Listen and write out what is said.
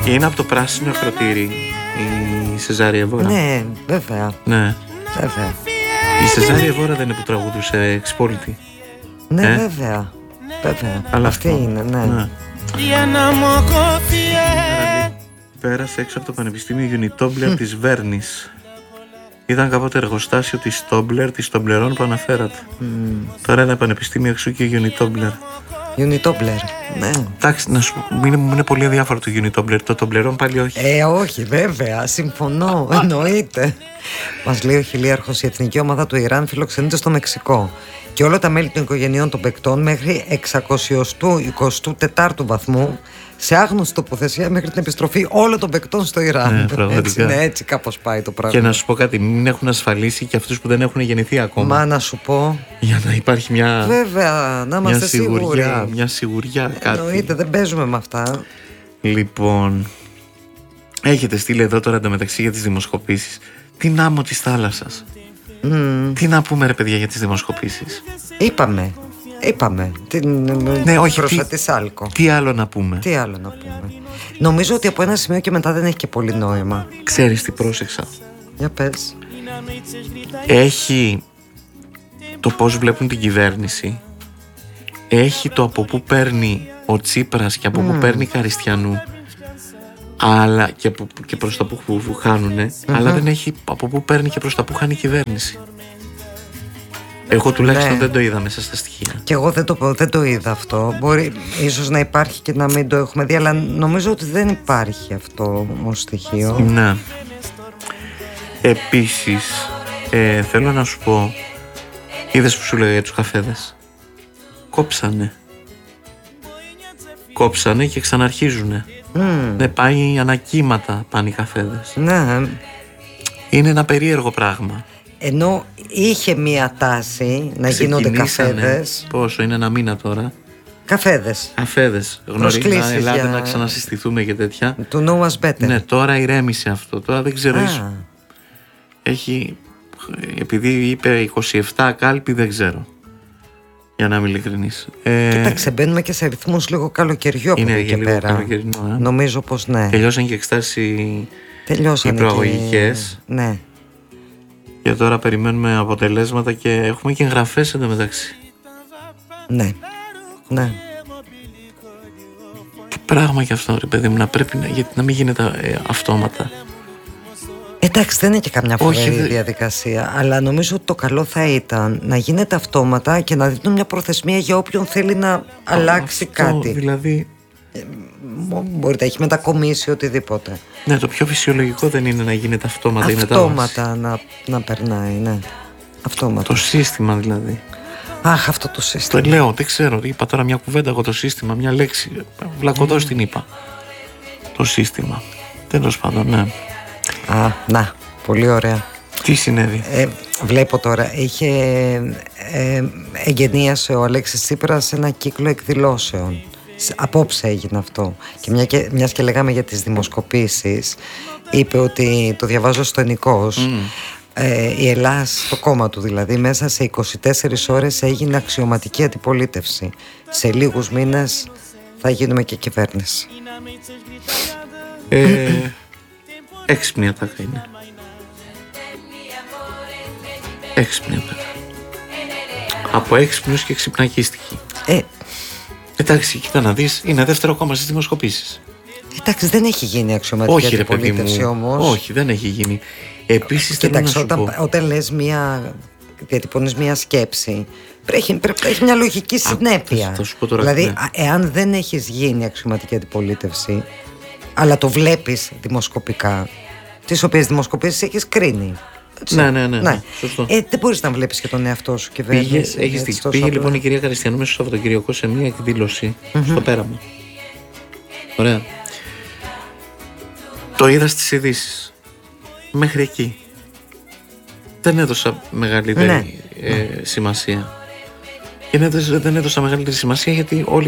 Και είναι από το πράσινο ακροτήρι η Σεζάρια Εβόρα. Ναι, βέβαια. Ναι. Βέβαια. Η Σεζάρια Εβόρα δεν είναι που τραγουδούσε Εξπόλητη? Ναι, βέβαια. Βέβαια. Αλλά αυτή αυτό είναι, ναι. Πέρασε έξω από το Πανεπιστήμιο Unitobler της Βέρνης. Ήταν κάποτε εργοστάσιο της Tobler, της Τομπλερών που αναφέρατε. Τώρα ένα πανεπιστήμιο εξού και Unitobler. Unitobler, ναι. Εντάξει, να σου πω, είναι πολύ αδιάφορο το Unitobler. Το Τομπλερών πάλι όχι. Όχι, βέβαια, συμφωνώ, εννοείται. Μας λέει ο χιλίαρχος, η εθνική ομάδα του Ιράν φιλοξενείται στο Μεξικό. Και όλα τα μέλη των οικογενειών των παικτών μέχρι 624ου βαθμού σε άγνωστη τοποθεσία μέχρι την επιστροφή όλων των παικτών στο Ιράν. Έτσι κάπως πάει το πράγμα. Και να σου πω κάτι, μην έχουν ασφαλίσει και αυτούς που δεν έχουν γεννηθεί ακόμα. Μα να σου πω. Για να υπάρχει μια. Βέβαια, να είμαστε σίγουροι. Μια σιγουριά, κάτι. Εννοείται, δεν παίζουμε με αυτά. Λοιπόν, έχετε στείλει εδώ τώρα εντωμεταξύ για τις δημοσκοπήσεις την άμμο της θάλασσας. Τι να πούμε ρε παιδιά για τις δημοσκοπήσεις? Είπαμε. Ναι, όχι, προσατή Σάλκο. Τι άλλο να πούμε? Νομίζω ότι από ένα σημείο και μετά δεν έχει και πολύ νόημα. Ξέρεις τι πρόσεξα? Για πες. Έχει το πώς βλέπουν την κυβέρνηση. Έχει το από πού παίρνει ο Τσίπρας και από πού παίρνει Καριστιανού, αλλά και προς τα που χάνουνε, αλλά δεν έχει από πού παίρνει και προς τα που χάνει η κυβέρνηση. Εγώ τουλάχιστον δεν το είδα μέσα στα στοιχεία. Και εγώ δεν το είδα αυτό. Μπορεί ίσως να υπάρχει και να μην το έχουμε δει, αλλά νομίζω ότι δεν υπάρχει αυτό ως στοιχείο. Ναι. Επίσης θέλω να σου πω, είδες που σου λέω για τους καφέδες? Κόψανε και ξαναρχίζουνε. Ναι, πάει ανακύματα πάνε οι καφέδες. Ναι. Είναι ένα περίεργο πράγμα. Ενώ είχε μία τάση να γίνονται καφέδες. Πόσο, είναι ένα μήνα τώρα? Καφέδες. Γνωρίζουμε, ελάτε να ξανασυστηθούμε και τέτοια. To know us better. Ναι, τώρα ηρέμησε αυτό. Τώρα δεν ξέρω. Έχει. Επειδή είπε 27 κάλπη, δεν ξέρω. Για να είμαι ειλικρινής. Κοίταξε, μπαίνουμε και σε ρυθμούς λίγο καλοκαιριού από εδώ και πέρα. Νομίζω πως ναι. Τελειώσαν και εξετάσεις οι προαγωγικές. Ναι. Και τώρα περιμένουμε αποτελέσματα και έχουμε και εγγραφές εντωμεταξύ. Ναι. Τι πράγμα κι αυτό ρε παιδί μου, γιατί να μην γίνεται αυτόματα. Εντάξει, δεν είναι και καμιά φοβερή διαδικασία, αλλά νομίζω ότι το καλό θα ήταν να γίνεται αυτόματα και να δίνουν μια προθεσμία για όποιον θέλει να αλλάξει κάτι. Δηλαδή. Μπορεί να έχει μετακομίσει οτιδήποτε. Ναι, το πιο φυσιολογικό δεν είναι να γίνεται αυτόματα η μετάβαση. Αυτόματα να περνάει, ναι. Αυτόματα. Το σύστημα δηλαδή. Αχ, αυτό το σύστημα. Το λέω, δεν ξέρω. Είπα τώρα μια κουβέντα εγώ, το σύστημα, μια λέξη. Βλακωδώς την είπα. Το σύστημα. Τέλος πάντων, ναι. Να, πολύ ωραία. Τι συνέβη? Βλέπω τώρα, εγγενίασε ο Αλέξης Τσίπρας ένα κύκλο εκδηλώσεων. Απόψε έγινε αυτό. Και μιας και λέγαμε για τις δημοσκοπήσεις, είπε ότι, το διαβάζω στο Ενικός, η Ελλάς, το κόμμα του δηλαδή, μέσα σε 24 ώρες έγινε αξιωματική αντιπολίτευση. Σε λίγους μήνες θα γίνουμε και κυβέρνηση. Έξυπνη ατάκα είναι. Έξυπνη ατάκα. Από έξυπνους και ξυπνακίστικη. Εντάξει, κοίτα να δεις, είναι δεύτερο κόμμα στις δημοσκοπήσεις. Εντάξει, δεν έχει γίνει αξιωματική αντιπολίτευση όμως. Όχι, δεν έχει γίνει. Επίσης, κοίταξε, όταν λες διατυπώνεις μια σκέψη, πρέπει να έχει μια λογική συνέπεια. Δηλαδή, εάν δεν έχεις γίνει αξιωματική αντιπολίτευση, αλλά το βλέπεις δημοσκοπικά, τις οποίες δημοσκοπήσεις έχεις κρίνει. Ναι. Σωστό. Δεν μπορείς να βλέπεις και τον εαυτό σου κυβέρνηση. Πήγε λοιπόν η κυρία Καριστιανού μέσα στο Σαββατοκυριακό σε μια εκδήλωση στο Πέραμα. Ωραία. Το είδα στις ειδήσεις. Μέχρι εκεί. Δεν έδωσα μεγαλύτερη σημασία. Και δεν έδωσα μεγαλύτερη σημασία γιατί όλοι